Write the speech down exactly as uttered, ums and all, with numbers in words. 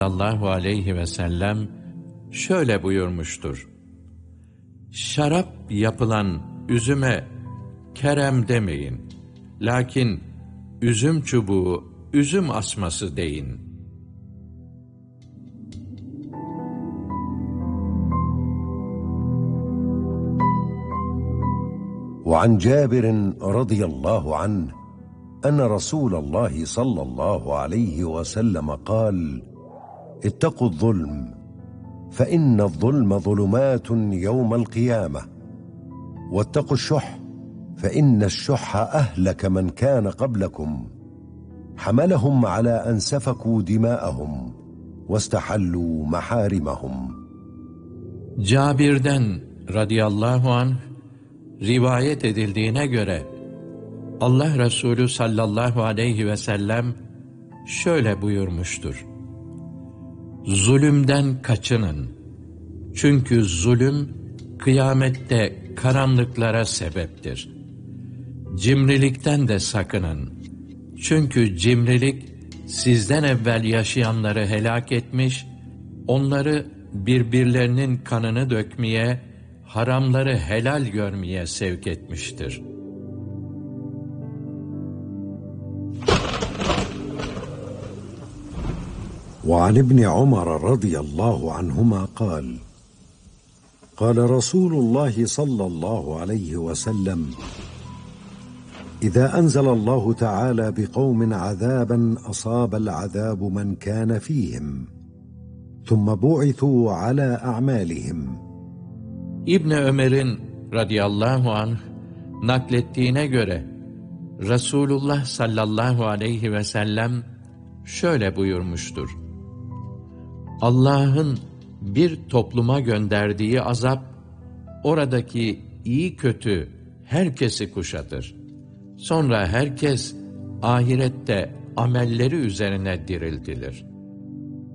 sallallahu aleyhi ve sellem şöyle buyurmuştur: şarap yapılan üzüme kerem demeyin, lakin üzüm çubuğu, üzüm asması deyin. وعن جابر رضي الله عنه أن رسول الله صلى الله عليه وسلم قال: اتقوا الظلم فإن الظلم ظلمات يوم القيامة، واتقوا الشح فإن الشح أهلك من كان قبلكم، حملهم على أن سفكوا دماءهم واستحلوا محارمهم. Cabir'den radıyallahu anh rivayet edildiğine göre Allah Resulü sallallahu aleyhi ve sellem şöyle buyurmuştur: zulümden kaçının. Çünkü zulüm kıyamette karanlıklara sebeptir. Cimrilikten de sakının. Çünkü cimrilik sizden evvel yaşayanları helak etmiş, onları birbirlerinin kanını dökmeye, haramları helal görmeye sevk etmiştir. وعن ابن عمر رضي الله عنهما قال: قال رسول الله صلى الله عليه وسلم: إذا أنزل الله تعالى بقوم عذابا أصاب العذاب من كان فيهم ثم بعثوا على أعمالهم. İbn Ömer'in radıyallahu anh naklettiğine göre Resulullah sallallahu aleyhi ve sellem şöyle buyurmuştur: Allah'ın bir topluma gönderdiği azap, oradaki iyi kötü herkesi kuşatır. Sonra herkes ahirette amelleri üzerine diriltilir.